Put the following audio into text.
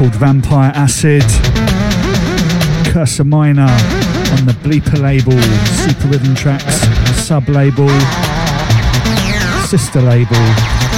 called Vampire Acid. Cursor Minor on the Bleeper label, Super Rhythm Tracks sub-label, sister label.